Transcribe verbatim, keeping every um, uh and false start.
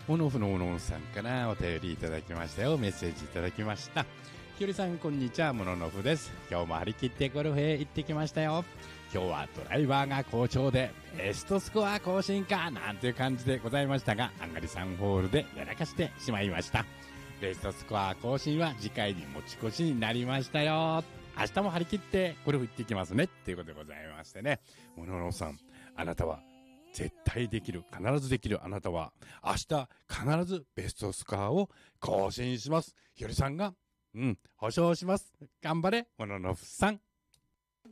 オノフのオノンさんからお便りいただきましたよ。メッセージいただきました。ひよりさん、こんにちは。モノノフです。今日も張り切ってゴルフへ行ってきましたよ。今日はドライバーが好調でベストスコア更新かなんていう感じでございましたが、あんがりさんホールでやらかしてしまいました。ベストスコア更新は次回に持ち越しになりましたよ。明日も張り切ってゴルフ行ってきますねっていうことでございましてね。モノノフさん、あなたは絶対できる、必ずできるあなたは明日必ずベストスコアを更新します。ひよりさんがうん保証します。頑張れモノノフさん。